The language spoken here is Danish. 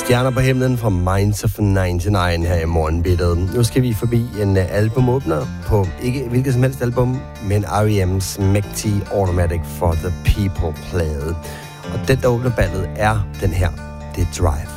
Stjerner på himlen fra Minds of 99 her i morgenbittet. Nu skal vi forbi en albumåbner på ikke hvilket som helst album, men R.E.M's Mægtig Automatic for the People plade. Og den, der åbner ballet, er den her. Det er Drive.